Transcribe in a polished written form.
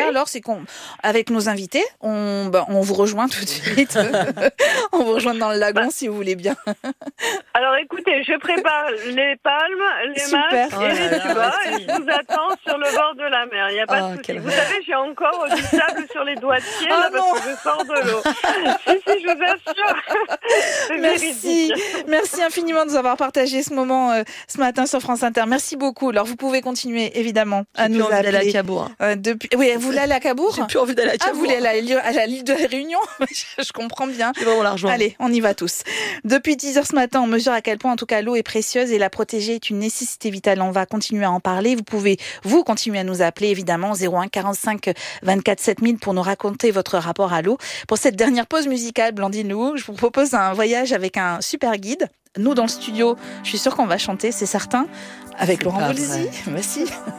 alors, c'est qu'avec nos invités, on vous rejoint tout de suite. On vous rejoint dans le lagon, si vous voulez bien. Alors écoutez, je prépare les palmes, les masques et les tubas et je vous attends sur le bord de la mer. Il n'y a pas de souci. Vous savez, j'ai encore du sable sur les doigts de pied là, parce que je sors de l'eau. si, je vous assure. Merci. Merci infiniment de nous avoir partagé ce moment ce matin sur France Inter. Merci beaucoup. Alors, vous pouvez continuer, évidemment, à nous appeler. D'aller à Cabourg. Oui, vous voulez aller à Cabourg ? J'ai plus envie d'aller à Cabourg. Vous voulez aller à l'île de la Réunion ? Je comprends bien. Je vais vraiment la rejoindre. Allez, on y va tous. Depuis 10h ce matin, on mesure à quel point, en tout cas, l'eau est précieuse et la protéger est une nécessité vitale. On va continuer à en parler. Vous pouvez, continuer à nous appeler, évidemment, 01 45 24 7000 pour nous raconter votre rapport à l'eau. Pour cette dernière pause musicale, Blandine Lou, je vous propose un voyage avec un super guide. Nous, dans le studio, je suis sûre qu'on va chanter, c'est certain, avec Laurent Voulzy. Merci.